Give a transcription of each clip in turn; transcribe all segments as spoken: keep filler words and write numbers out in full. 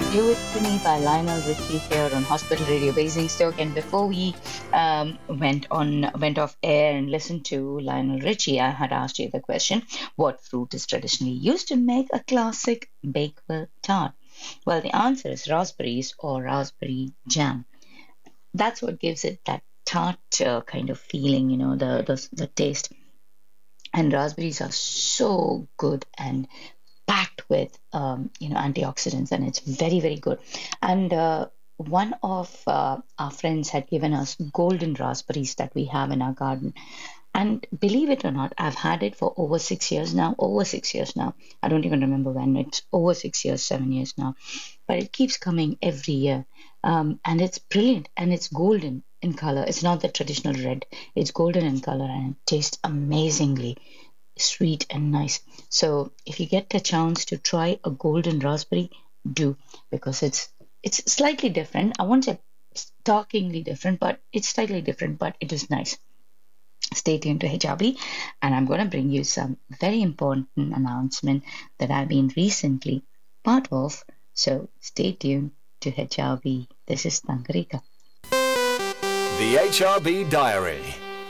Do It To Me by Lionel Richie here on Hospital Radio Basingstoke. And before we um, went on, went off air and listened to Lionel Richie, I had asked you the question, what fruit is traditionally used to make a classic Bakewell tart? Well, the answer is raspberries or raspberry jam. That's what gives it that tart uh, kind of feeling, you know, the, the, the taste. And raspberries are so good and packed with um, you know antioxidants, and it's very very good. And uh, one of uh, our friends had given us golden raspberries that we have in our garden, and believe it or not, I've had it for over six years now over six years now. I don't even remember when. It's over six years seven years now, but it keeps coming every year. Um, and it's brilliant, and it's golden in color. It's not the traditional red, it's golden in color, and it tastes amazingly sweet and nice. So if you get the chance to try a golden raspberry, do, because it's it's slightly different. I won't say starkingly different, but it's slightly different, but it is nice. Stay tuned to H R B, and I'm going to bring you some very important announcement that I've been recently part of. So stay tuned to H R B. This is Tangarika. The H R B Diary.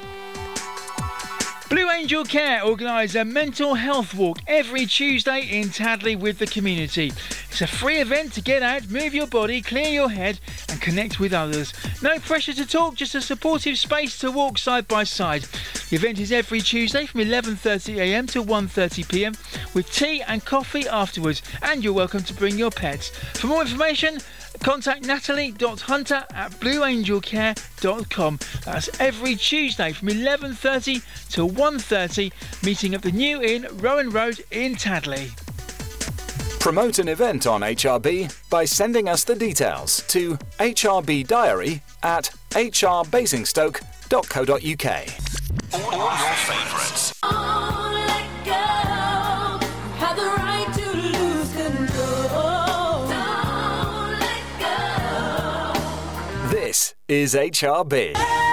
Blue Angel Care organise a mental health walk every Tuesday in Tadley with the community. It's a free event to get out, move your body, clear your head and connect with others. No pressure to talk, just a supportive space to walk side by side. The event is every Tuesday from eleven thirty a m to one thirty p m with tea and coffee afterwards, and you're welcome to bring your pets. For more information, contact natalie dot hunter at blue angel care dot com. That's every Tuesday from eleven thirty to one thirty, meeting at the New Inn, Rowan Road in Tadley. Promote an event on H R B by sending us the details to H R B diary at h r basingstoke dot co dot u k. All your favourites. This is H R B.